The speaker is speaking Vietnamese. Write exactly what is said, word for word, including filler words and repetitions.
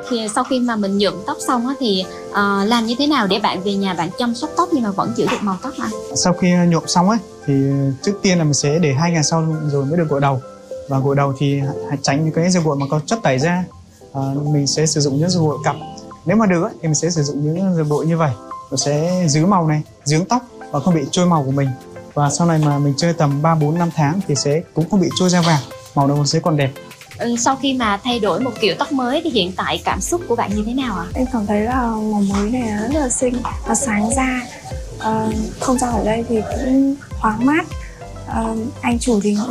Thì sau khi mà mình nhuộm tóc xong á thì uh, làm như thế nào để bạn về nhà bạn chăm sóc tóc nhưng mà vẫn giữ được màu tóc anh? Sau khi nhuộm xong ấy thì trước tiên là mình sẽ để hai ngày sau rồi mới được gội đầu. Và gội đầu thì hãy tránh những cái dầu gội mà có chất tẩy ra. À, mình sẽ sử dụng những dầu gội cặp. Nếu mà được ấy, thì mình sẽ sử dụng những dầu gội như vậy. Nó sẽ giữ màu này, dưỡng tóc và không bị trôi màu của mình. Và sau này mà mình chơi tầm ba bốn năm tháng thì sẽ cũng không bị trôi da vàng, màu nó sẽ còn đẹp. Ừ, sau khi mà thay đổi một kiểu tóc mới thì hiện tại cảm xúc của bạn như thế nào ạ? Em cảm thấy là màu mới này rất là xinh, nó sáng da. À, không gian ở đây thì cũng thoáng mát. À, anh chủ thì